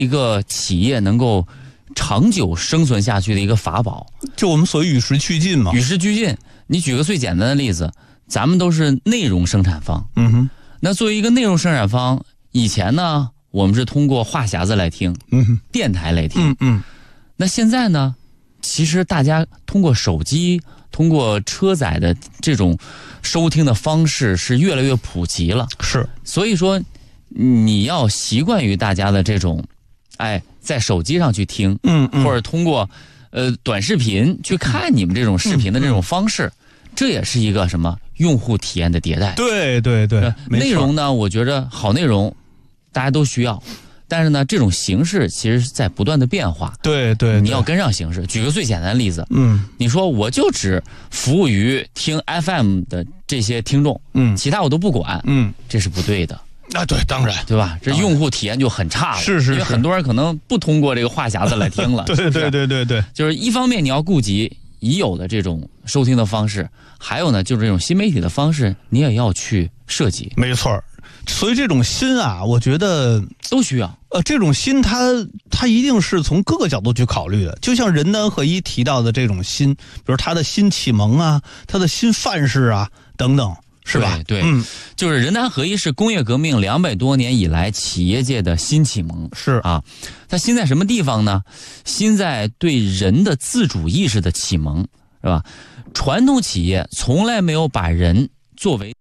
一个企业能够长久生存下去的一个法宝。 就我们所谓与时俱进嘛。 与时俱进，你举个最简单的例子，咱们都是内容生产方。那作为一个内容生产方，以前呢，我们是通过话匣子来听，电台来听。那现在呢，其实大家通过手机、通过车载的这种收听的方式是越来越普及了。 是， 所以说你要习惯于大家的这种，在手机上去听，或者通过短视频去看你们这种视频的这种方式，这也是一个什么用户体验的迭代。 对， 内容呢，我觉得好内容大家都需要。但是呢，这种形式其实是在不断的变化。 对， 你要跟上形势。举个最简单的例子，你说我就只服务于听 FM 的这些听众，其他我都不管，这是不对的。 对，当然， 对吧？这用户体验就很差了。 是， 因为很多人可能不通过这个话匣子来听了。 对， 就是一方面你要顾及已有的这种收听的方式，还有呢，就是这种新媒体的方式，你也要去设计。 没错。所以这种新啊，我觉得都需要。 这种新它一定是从各个角度去考虑的。就像任丹合一提到的这种新，比如他的新启蒙啊，他的新范式啊等等，是吧？ 对，就是任丹合一是工业革命200多年以来企业界的新启蒙。 是啊， 它新在什么地方呢？新在对人的自主意识的启蒙，是吧？传统企业从来没有把人作为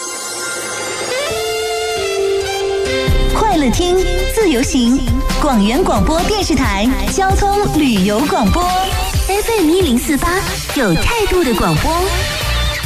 快乐听，自由行，广元广播电视台交通旅游广播 FM 1048，有态度的广播。